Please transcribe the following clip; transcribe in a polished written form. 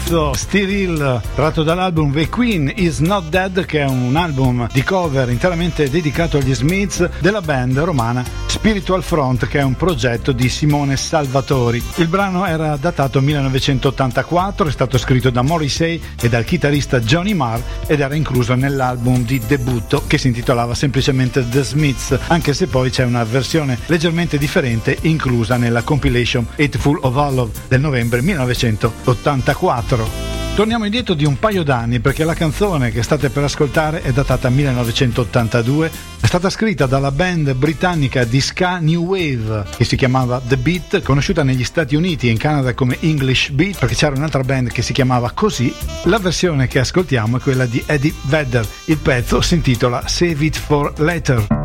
pezzo Steve Hill tratto dall'album The Queen Is Not Dead, che è un album di cover interamente dedicato agli Smiths della band romana Spiritual Front, che è un progetto di Simone Salvatori. Il brano era datato 1984, è stato scritto da Morrissey e dal chitarrista Johnny Marr ed era incluso nell'album di debutto che si intitolava semplicemente The Smiths, anche se poi c'è una versione leggermente differente inclusa nella compilation Hateful of Love del novembre 1984. Torniamo indietro di un paio d'anni perché la canzone che state per ascoltare è datata 1982, è stata scritta dalla band britannica di ska New Wave che si chiamava The Beat, conosciuta negli Stati Uniti e in Canada come English Beat perché c'era un'altra band che si chiamava così. La versione che ascoltiamo è quella di Eddie Vedder, il pezzo si intitola Save It For Later.